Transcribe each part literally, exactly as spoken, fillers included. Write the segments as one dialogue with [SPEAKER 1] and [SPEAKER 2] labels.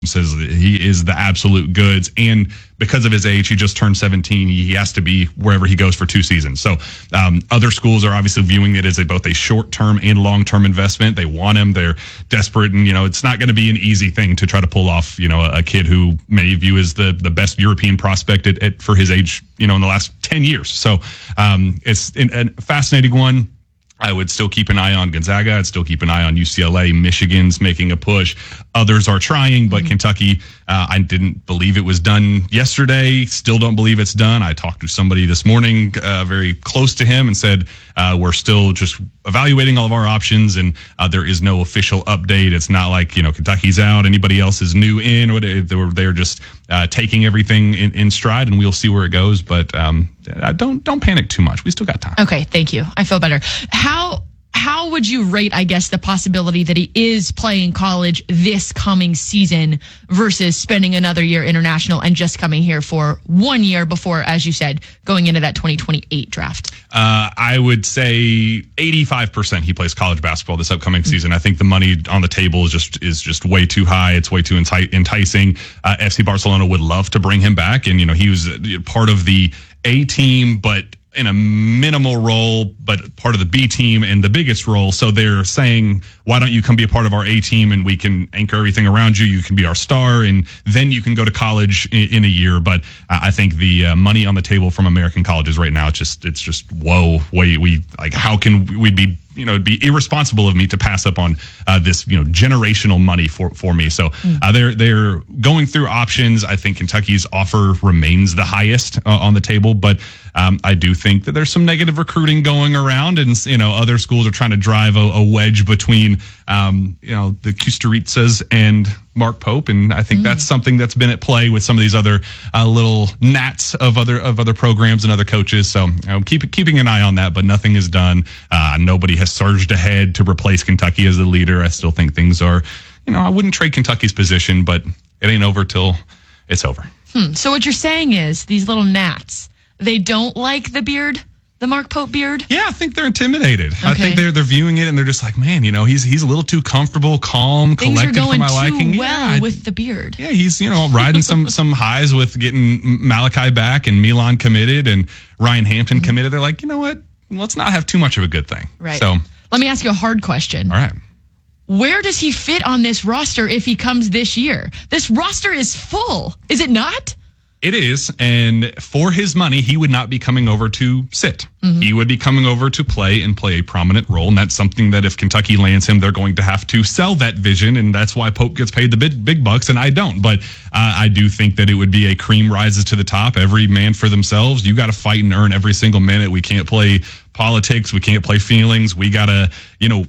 [SPEAKER 1] says he is the absolute goods, and because of his age, he just turned seventeen. He has to be wherever he goes for two seasons. So um, other schools are obviously viewing it as a, both a short-term and long-term investment. They want him. They're desperate, and you know it's not going to be an easy thing to try to pull off. You know, a, a kid who many view as the the best European prospect at, at, for his age. You know, in the last ten years. So um, it's an, a fascinating one. I would still keep an eye on Gonzaga. I'd still keep an eye on U C L A. Michigan's making a push. Others are trying, but mm-hmm. Kentucky, uh, I didn't believe it was done yesterday. Still don't believe it's done. I talked to somebody this morning uh, very close to him and said, uh, we're still just evaluating all of our options, and uh, there is no official update. It's not like, you know, Kentucky's out, anybody else is new in, or they're, they're just uh, taking everything in, in stride, and we'll see where it goes. But um, don't don't panic too much. We still got time.
[SPEAKER 2] Okay, thank you. I feel better. How how would you rate, I guess, the possibility that he is playing college this coming season versus spending another year international and just coming here for one year before, as you said, going into that twenty twenty-eight draft?
[SPEAKER 1] Uh, I would say eighty-five percent he plays college basketball this upcoming season. I think the money on the table is just is just way too high. It's way too enti- enticing. Uh, F C Barcelona would love to bring him back, and you know he was part of the A team, but in a minimal role, but part of the B team and the biggest role. So they're saying, why don't you come be a part of our A team and we can anchor everything around you. You can be our star, and then you can go to college in, in a year. But uh, I think the uh, money on the table from American colleges right now, it's just, it's just, whoa, wait, we like, how can we be, you know, it'd be irresponsible of me to pass up on uh, this, you know, generational money for, for me. So uh, they're they're going through options. I think Kentucky's offer remains the highest uh, on the table, but um, I do think that there's some negative recruiting going around, and you know, other schools are trying to drive a, a wedge between, um, you know, the Kusturicas and Mark Pope, and I think mm. that's something that's been at play with some of these other uh, little gnats of other of other programs and other coaches. So you know, keep keeping an eye on that, but nothing is done. Uh, nobody has surged ahead to replace Kentucky as the leader. I still think things are, you know, I wouldn't trade Kentucky's position, but it ain't over till it's over.
[SPEAKER 2] Hmm. So what you're saying is these little gnats, they don't like the beard? The Mark Pope beard?
[SPEAKER 1] Yeah, I think they're intimidated.
[SPEAKER 2] Okay.
[SPEAKER 1] I think they're they're viewing it and they're just like, man, you know, he's he's a little too comfortable, calm,
[SPEAKER 2] Things
[SPEAKER 1] collected
[SPEAKER 2] are going
[SPEAKER 1] for my
[SPEAKER 2] too
[SPEAKER 1] liking.
[SPEAKER 2] well
[SPEAKER 1] yeah,
[SPEAKER 2] with the beard.
[SPEAKER 1] Yeah, he's, you know, riding some some highs with getting Malachi back and Milan committed and Ryan Hampton mm-hmm. committed. They're like, you know what? Let's not have too much of a good thing.
[SPEAKER 2] Right.
[SPEAKER 1] So
[SPEAKER 2] let me ask you a hard question.
[SPEAKER 1] All right.
[SPEAKER 2] Where does he fit on this roster if he comes this year? This roster is full, is it not?
[SPEAKER 1] It is, and for his money, he would not be coming over to sit. Mm-hmm. He would be coming over to play and play a prominent role, and that's something that if Kentucky lands him, they're going to have to sell that vision, and that's why Pope gets paid the big, big bucks, and I don't. But uh, I do think that it would be a cream rises to the top, every man for themselves. You got to fight and earn every single minute. We can't play politics. We can't play feelings. We got to, you know,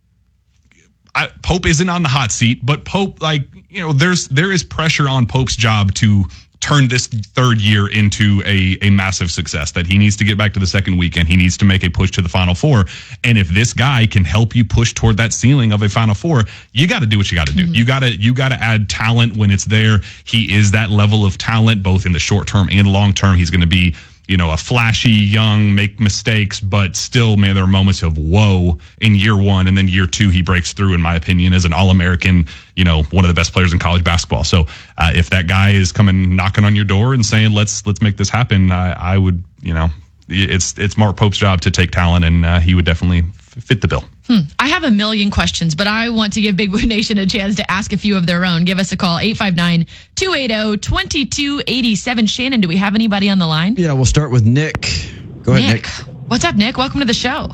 [SPEAKER 1] I, Pope isn't on the hot seat, but Pope, like, you know, there's there is pressure on Pope's job to turn this third year into a, a massive success, that he needs to get back to the second weekend. He needs to make a push to the Final Four. And if this guy can help you push toward that ceiling of a Final Four, you got to do what you got to do. Mm-hmm. You got to you got to add talent when it's there. He is that level of talent, both in the short term and long term. He's going to be, you know, a flashy, young, make mistakes, but still, man, there are moments of whoa in year one, and then year two, he breaks through, in my opinion, as an All-American, you know, one of the best players in college basketball. So uh, if that guy is coming knocking on your door and saying, let's let's make this happen, I, I would, you know, it's it's Mark Pope's job to take talent, and uh, he would definitely fit the bill.
[SPEAKER 2] Hmm. I have a million questions, but I want to give Big Blue Nation a chance to ask a few of their own. Give us a call, eight five nine, two eight zero, two two eight seven. Shannon, do we have anybody on the line?
[SPEAKER 3] Yeah, we'll start with Nick. Go ahead, Nick.
[SPEAKER 2] What's up, Nick? Welcome to the show.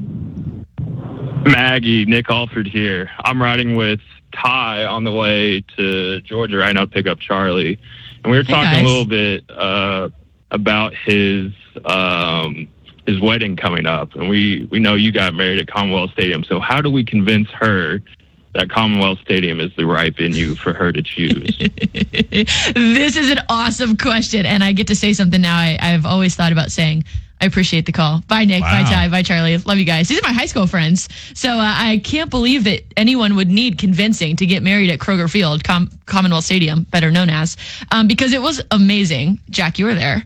[SPEAKER 4] Maggie, Nick Alford here. I'm riding with Ty on the way to Georgia right now to pick up Charlie. And we were
[SPEAKER 2] Hey,
[SPEAKER 4] talking
[SPEAKER 2] guys.
[SPEAKER 4] a little bit uh, about his... Um, his wedding coming up, and we, we know you got married at Commonwealth Stadium. So how do we convince her that Commonwealth Stadium is the right venue for her to choose?
[SPEAKER 2] This is an awesome question, and I get to say something now I, I've always thought about saying. I appreciate the call. Bye, Nick.
[SPEAKER 1] Wow.
[SPEAKER 2] Bye, Ty. Bye, Charlie. Love you guys. These are my high school friends. So uh, I can't believe that anyone would need convincing to get married at Kroger Field, Com- Commonwealth Stadium, better known as, um, because it was amazing. Jack, you were there.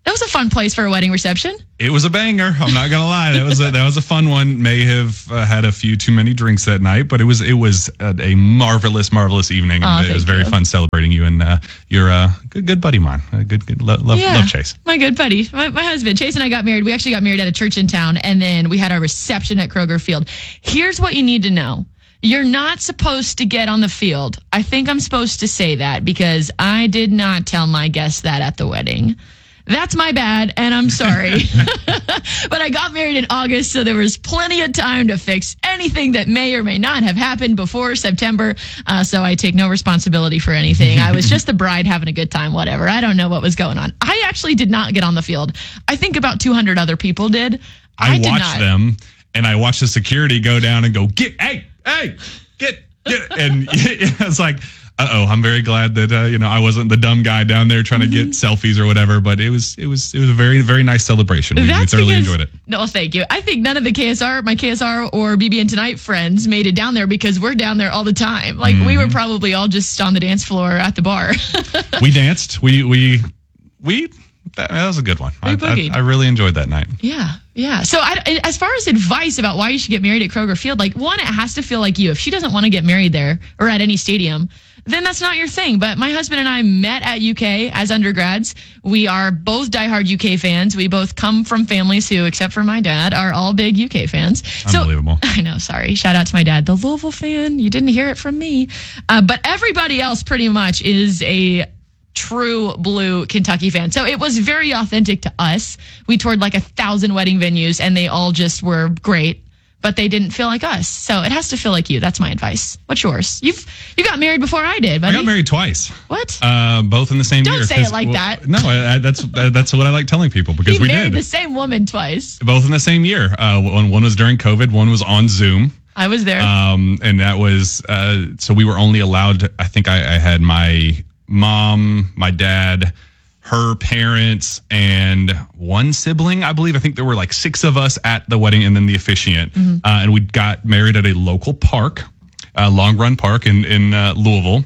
[SPEAKER 2] That was a fun place for a wedding reception.
[SPEAKER 1] It was a banger. I'm not gonna lie. That was a, that was a fun one. May have uh, had a few too many drinks that night, but it was it was a, a marvelous, marvelous evening.
[SPEAKER 2] Oh,
[SPEAKER 1] And it was very
[SPEAKER 2] you.
[SPEAKER 1] fun celebrating you and uh, your uh, good good buddy of mine. A good good lo- love
[SPEAKER 2] Yeah.
[SPEAKER 1] love Chase.
[SPEAKER 2] My good buddy, my, my husband, Chase and I got married. We actually got married at a church in town, and then we had our reception at Kroger Field. Here's what you need to know. You're not supposed to get on the field. I think I'm supposed to say that because I did not tell my guests that at the wedding. That's my bad, and I'm sorry. But I got married in August, so there was plenty of time to fix anything that may or may not have happened before September. Uh, so I take no responsibility for anything. I was just the bride having a good time, whatever. I don't know what was going on. I actually did not get on the field. I think about two hundred other people did.
[SPEAKER 1] I,
[SPEAKER 2] I did
[SPEAKER 1] watched
[SPEAKER 2] not.
[SPEAKER 1] them, and I watched the security go down and go, get, hey, hey, get, get. And it's like, uh-oh, I'm very glad that, uh, you know, I wasn't the dumb guy down there trying to get selfies or whatever, but it was, it was, it was a very, very nice celebration. We, we
[SPEAKER 2] That's
[SPEAKER 1] thoroughly
[SPEAKER 2] because-
[SPEAKER 1] enjoyed it.
[SPEAKER 2] No, thank you. I think none of the K S R, my K S R or B B N Tonight friends made it down there because we're down there all the time. Like we were probably all just on the dance floor at the bar.
[SPEAKER 1] We danced. We, we, we, that, that was a good one. I,
[SPEAKER 2] boogied.
[SPEAKER 1] I, I really enjoyed that night.
[SPEAKER 2] Yeah, yeah. So I, as far as advice about why you should get married at Kroger Field, like one, it has to feel like you. If she doesn't want to get married there or at any stadium, then that's not your thing. But my husband and I met at U K as undergrads. We are both diehard U K fans. We both come from families who, except for my dad, are all big U K fans.
[SPEAKER 1] Unbelievable.
[SPEAKER 2] So, I know, sorry. Shout out to my dad, the Louisville fan. You didn't hear it from me. Uh, but everybody else pretty much is a true blue Kentucky fan. So it was very authentic to us. We toured like a thousand wedding venues and they all just were great, but they didn't feel like us. So it has to feel like you. That's my advice. What's yours? You've you got married before I did, buddy.
[SPEAKER 1] I got married twice.
[SPEAKER 2] What?
[SPEAKER 1] Uh, both in the same
[SPEAKER 2] Don't
[SPEAKER 1] year.
[SPEAKER 2] say it
[SPEAKER 1] 'cause-
[SPEAKER 2] like
[SPEAKER 1] well,
[SPEAKER 2] that.
[SPEAKER 1] No, I, I, that's uh, that's what I like telling people because
[SPEAKER 2] You
[SPEAKER 1] we
[SPEAKER 2] married
[SPEAKER 1] did.
[SPEAKER 2] the same woman twice.
[SPEAKER 1] Both in the same year. Uh, one, one was during COVID. One was on Zoom.
[SPEAKER 2] I was there.
[SPEAKER 1] Um, and that was, uh, so we were only allowed to, I think I, I had my mom, my dad, her parents, and one sibling, I believe. I think there were like six of us at the wedding and then the officiant.
[SPEAKER 2] Mm-hmm.
[SPEAKER 1] Uh, and we got married at a local park, uh, Long Run Park in, in uh, Louisville.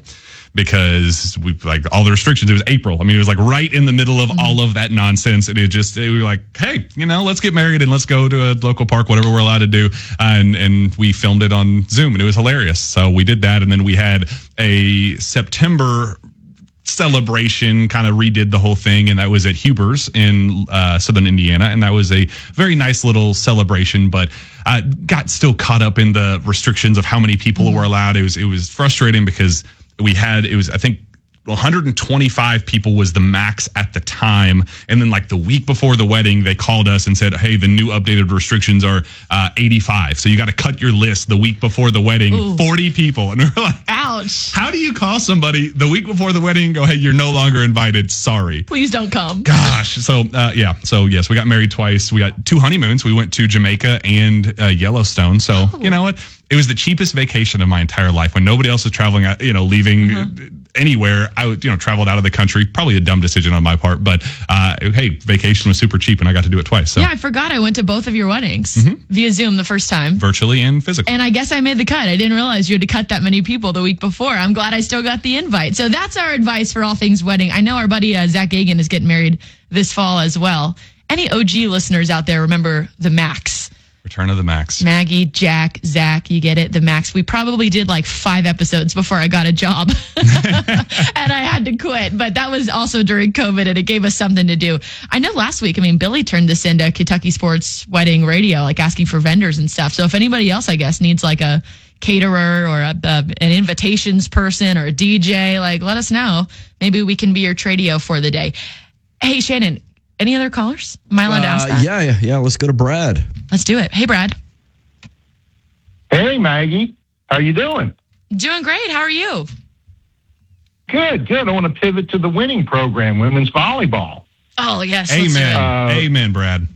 [SPEAKER 1] Because we like all the restrictions. It was April. I mean, it was like right in the middle of all of that nonsense, and it just it, we were like, hey, you know, let's get married and let's go to a local park, whatever we're allowed to do. And and we filmed it on Zoom, and it was hilarious. So we did that, and then we had a September celebration, kind of redid the whole thing, and that was at Huber's in uh, Southern Indiana, and that was a very nice little celebration, but uh, got still caught up in the restrictions of how many people were allowed. It was it was frustrating because we had, it was, I think, one hundred twenty-five people was the max at the time. And then like the week before the wedding, they called us and said, hey, the new updated restrictions are uh, eighty-five. So you got to cut your list the week before the wedding,
[SPEAKER 2] Ooh.
[SPEAKER 1] forty people. And we're like,
[SPEAKER 2] Ouch.
[SPEAKER 1] how do you call somebody the week before the wedding and go, hey, you're no longer invited. Sorry.
[SPEAKER 2] Please don't come.
[SPEAKER 1] Gosh. So, uh, yeah. So, yes, we got married twice. We got two honeymoons. We went to Jamaica and uh, Yellowstone. So,
[SPEAKER 2] Oh.
[SPEAKER 1] you know what? It was the cheapest vacation of my entire life. When nobody else was traveling, out- you know, leaving
[SPEAKER 2] Mm-hmm.
[SPEAKER 1] anywhere, I would, you know, traveled out of the country. Probably a dumb decision on my part, but uh, hey, vacation was super cheap and I got to do it twice. So,
[SPEAKER 2] Yeah, I forgot I went to both of your weddings
[SPEAKER 1] Mm-hmm.
[SPEAKER 2] via Zoom the first time.
[SPEAKER 1] virtually and physically.
[SPEAKER 2] And I guess I made the cut. I didn't realize you had to cut that many people the week before. I'm glad I still got the invite. So that's our advice for all things wedding. I know our buddy uh, Zach Gagan is getting married this fall as well. Any O G listeners out there remember the Max?
[SPEAKER 1] Return of the Max.
[SPEAKER 2] Maggie, Jack, Zach, you get it, the Max. We probably did like five episodes before I got a job and I had to quit. But that was also during COVID and it gave us something to do. I know last week, I mean, Billy turned this into Kentucky Sports Wedding Radio, like asking for vendors and stuff. So if anybody else, I guess, needs like a caterer or a, a, an invitations person or a D J, like let us know. Maybe we can be your tradio for the day. Hey, Shannon, any other callers? Am I allowed to ask
[SPEAKER 3] Uh,
[SPEAKER 2] that?
[SPEAKER 3] yeah, yeah, yeah. Let's go to Brad.
[SPEAKER 2] Let's do it. Hey, Brad.
[SPEAKER 5] Hey, Maggie. How you doing?
[SPEAKER 2] Doing great. How are you?
[SPEAKER 5] Good, good. I want to pivot to the winning program, women's volleyball.
[SPEAKER 2] Oh, yes. let's do
[SPEAKER 1] Amen.
[SPEAKER 2] it.
[SPEAKER 5] Uh,
[SPEAKER 1] Amen, Brad.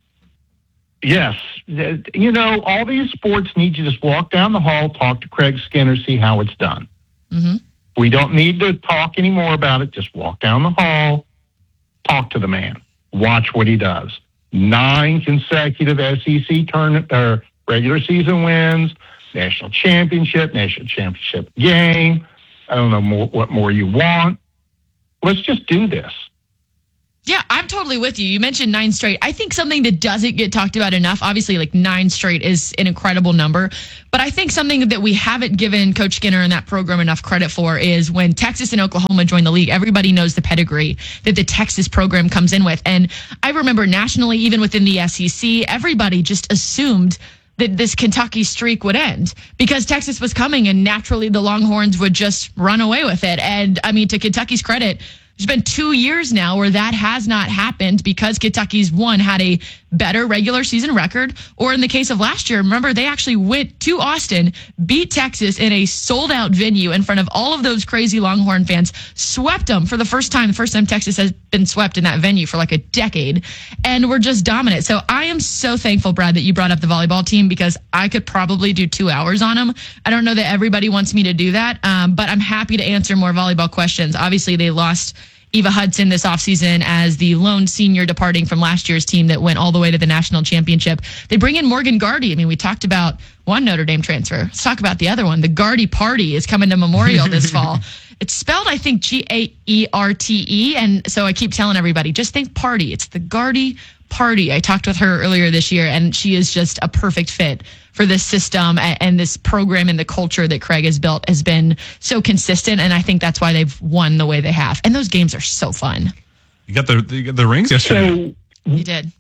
[SPEAKER 5] Yes. You know, all these sports need you to just walk down the hall, talk to Craig Skinner, see how it's done.
[SPEAKER 2] Mm-hmm.
[SPEAKER 5] We don't need to talk anymore about it. Just walk down the hall, talk to the man, watch what he does. Nine consecutive S E C turn or regular season wins, national championship, national championship game. I don't know more, what more you want. Let's just do this.
[SPEAKER 2] Yeah, I'm totally with you. You mentioned nine straight. I think something that doesn't get talked about enough, obviously, like nine straight is an incredible number. But I think something that we haven't given Coach Skinner and that program enough credit for is when Texas and Oklahoma joined the league, everybody knows the pedigree that the Texas program comes in with. And I remember nationally, even within the S E C, everybody just assumed that this Kentucky streak would end because Texas was coming and naturally the Longhorns would just run away with it. And I mean, to Kentucky's credit, there's been two years now where that has not happened because Kentucky's one had a better regular season record, or in the case of last year, remember they actually went to Austin, beat Texas in a sold out venue in front of all of those crazy Longhorn fans, swept them for the first time, the first time Texas has been swept in that venue for like a decade, and we're just dominant. So I am so thankful, Brad, that you brought up the volleyball team because I could probably do two hours on them. I don't know that everybody wants me to do that, um, but I'm happy to answer more volleyball questions. Obviously, they lost Eva Hudson this offseason as the lone senior departing from last year's team that went all the way to the national championship. They bring in Morgan Gardy. I mean, we talked about one Notre Dame transfer. Let's talk about the other one. The Gardy Party is coming to Memorial this fall. It's spelled, I think, G A E R T E. And so I keep telling everybody, just think party. It's the Gardy Party. I talked with her earlier this year, and she is just a perfect fit for this system and this program, and the culture that Craig has built has been so consistent. And I think that's why they've won the way they have. And those games are so fun.
[SPEAKER 1] You got the you got the rings yesterday.
[SPEAKER 5] So,
[SPEAKER 2] You did.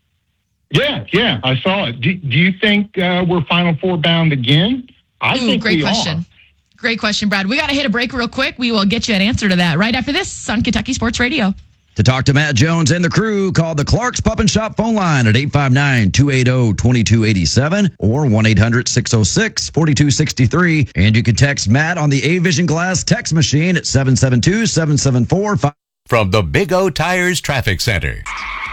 [SPEAKER 5] yeah, yeah, I saw it. Do, do you think uh, we're Final Four bound again? I
[SPEAKER 2] Ooh,
[SPEAKER 5] think
[SPEAKER 2] great
[SPEAKER 5] we
[SPEAKER 2] question.
[SPEAKER 5] are.
[SPEAKER 2] Great question, Brad. We got to hit a break real quick. We will get you an answer to that right after this on Kentucky Sports Radio.
[SPEAKER 3] To talk to Matt Jones and the crew, call the Clark's Pup and Shop phone line at eight five nine, two eight zero, two two eight seven or one eight hundred, six oh six, four two six three. And you can text Matt on the A-Vision Glass text machine at seven seven two, seven seven four, five.
[SPEAKER 6] From the Big O Tires Traffic Center.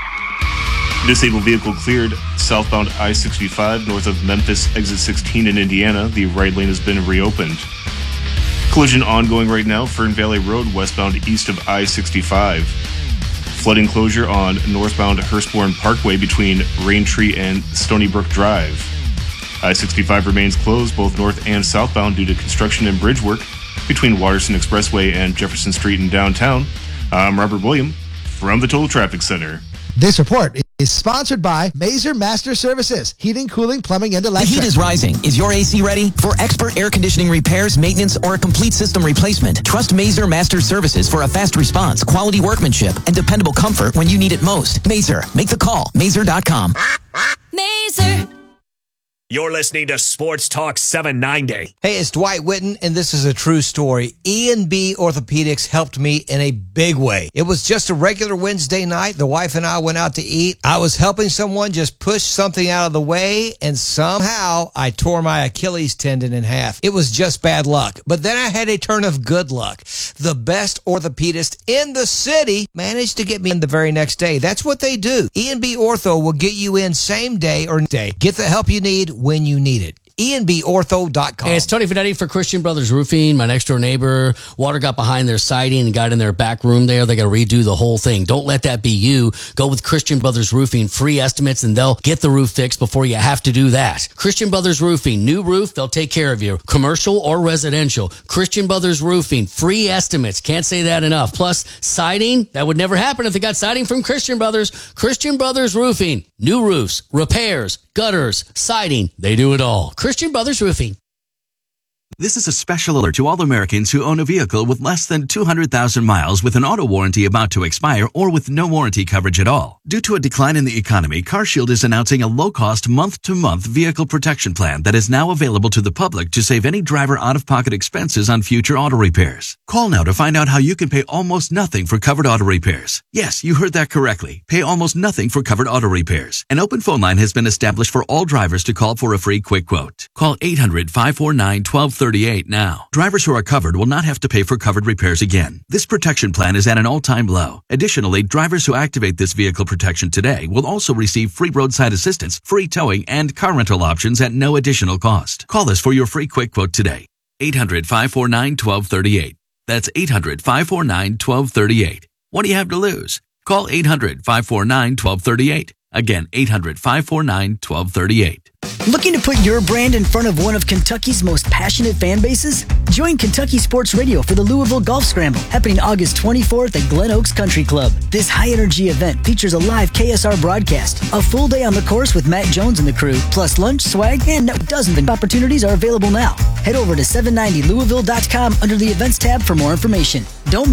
[SPEAKER 7] Disabled vehicle cleared southbound I sixty-five north of Memphis, exit sixteen in Indiana. The right lane has been reopened. Collision ongoing right now, Fern Valley Road westbound east of I sixty-five. Flooding closure on northbound Hurstbourne Parkway between Raintree and Stony Brook Drive. I sixty-five remains closed both north and southbound due to construction and bridge work between Waterson Expressway and Jefferson Street in downtown. I'm Robert William from the Total Traffic Center.
[SPEAKER 8] This report is sponsored by Mazer Master Services, heating, cooling, plumbing, and electric.
[SPEAKER 9] The heat is rising. Is your A C ready? For expert air conditioning repairs, maintenance, or a complete system replacement, trust Mazer Master Services for a fast response, quality workmanship, and dependable comfort when you need it most. Mazer. Make the call. Mazer dot com.
[SPEAKER 10] Mazer.
[SPEAKER 11] You're listening to Sports Talk seven ninety.
[SPEAKER 8] Hey, it's Dwight Witten, and this is a true story. E and B Orthopedics helped me in a big way. It was just a regular Wednesday night. The wife and I went out to eat. I was helping someone just push something out of the way, and somehow I tore my Achilles tendon in half. It was just bad luck. But then I had a turn of good luck. The best orthopedist in the city managed to get me in the very next day. That's what they do. E and B Ortho will get you in same day or day. Get the help you need when you need it. E N B ortho dot com.
[SPEAKER 12] Hey, it's Tony Finetti for Christian Brothers Roofing. My next door neighbor, water got behind their siding and got in their back room there. They got to redo the whole thing. Don't let that be you. Go with Christian Brothers Roofing. Free estimates, and they'll get the roof fixed before you have to do that. Christian Brothers Roofing. New roof, they'll take care of you. Commercial or residential. Christian Brothers Roofing. Free estimates. Can't say that enough. Plus, siding. That would never happen if they got siding from Christian Brothers. Christian Brothers Roofing. New roofs, repairs, gutters, siding. They do it all. Christian Brothers Roofing.
[SPEAKER 13] This is a special alert to all Americans who own a vehicle with less than two hundred thousand miles with an auto warranty about to expire or with no warranty coverage at all. Due to a decline in the economy, CarShield is announcing a low-cost month-to-month vehicle protection plan that is now available to the public to save any driver out-of-pocket expenses on future auto repairs. Call now to find out how you can pay almost nothing for covered auto repairs. Yes, you heard that correctly. Pay almost nothing for covered auto repairs. An open phone line has been established for all drivers to call for a free quick quote. Call eight hundred, five four nine, one two three eight now. Drivers who are covered will not have to pay for covered repairs again. This protection plan is at an all-time low. Additionally, drivers who activate this vehicle protection today will also receive free roadside assistance, free towing, and car rental options at no additional cost. Call us for your free quick quote today. eight hundred, five four nine, one two three eight. That's eight hundred, five four nine, one two three eight. What do you have to lose? Call eight hundred, five four nine, one two three eight. Again, eight hundred, five four nine, one two three eight.
[SPEAKER 14] Looking to put your brand in front of one of Kentucky's most passionate fan bases? Join Kentucky Sports Radio for the Louisville Golf Scramble, happening August twenty-fourth at Glen Oaks Country Club. This high-energy event features a live K S R broadcast, a full day on the course with Matt Jones and the crew, plus lunch, swag, and dozens of opportunities are available now. Head over to seven ninety louisville dot com under the Events tab for more information. Don't